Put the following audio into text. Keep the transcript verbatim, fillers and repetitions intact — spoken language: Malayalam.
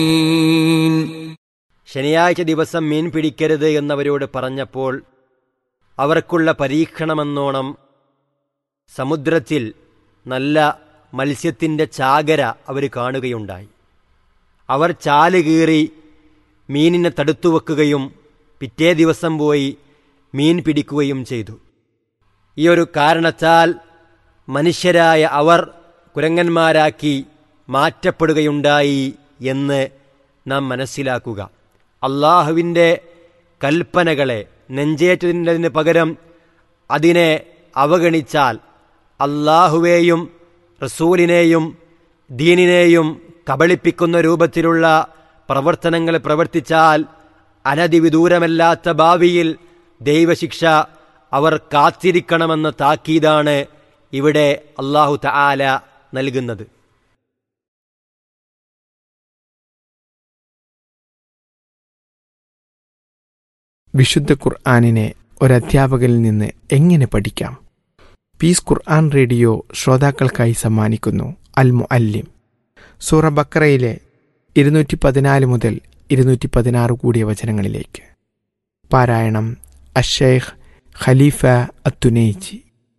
ശനിയാഴ്ച ദിവസം മീൻ പിടിക്കരുത് എന്നവരോട് പറഞ്ഞപ്പോൾ അവർക്കുള്ള പരീക്ഷണമെന്നോണം സമുദ്രത്തിൽ നല്ല മത്സ്യത്തിൻ്റെ ചാകര അവർ കാണുകയുണ്ടായി. അവർ ചാല് കീറി മീനിനെ തടുത്തു വെക്കുകയും പിറ്റേ ദിവസം പോയി മീൻ പിടിക്കുകയും ചെയ്തു. ഈ ഒരു കാരണത്താൽ മനുഷ്യരായ അവർ കുരങ്ങന്മാരാക്കി മാറ്റപ്പെടുകയുണ്ടായി എന്ന് നാം മനസ്സിലാക്കുക. അള്ളാഹുവിൻ്റെ കൽപ്പനകളെ നെഞ്ചേറ്റതിന് പകരം അതിനെ അവഗണിച്ചാൽ അള്ളാഹുവേയും റസൂലിനെയും ദീനിനെയും കബളിപ്പിക്കുന്ന രൂപത്തിലുള്ള പ്രവർത്തനങ്ങൾ പ്രവർത്തിച്ചാൽ അനധിവിദൂരമല്ലാത്ത ഭാവിയിൽ ദൈവശിക്ഷ അവർ കാത്തിരിക്കണമെന്ന താക്കീതാണ് ഇവിടെ അല്ലാഹു തആല നൽകുന്നത്. വിശുദ്ധ ഖുർആനിനെ ഒരധ്യാപകനിൽ നിന്ന് എങ്ങനെ പഠിക്കാം? പീസ് ഖുർആൻ റേഡിയോ ശ്രോതാക്കൾക്കായി സമ്മാനിക്കുന്നു അൽ മുഅല്ലിം. സൂറ ബക്കറയിലെ ഇരുന്നൂറ്റി പതിനാല് മുതൽ ഇരുന്നൂറ്റി പതിനാറ് കൂടിയ വചനങ്ങളിലേക്ക്. പാരായണം അശ്ശൈഖ് ഖലീഫ അത്തുനൈജി.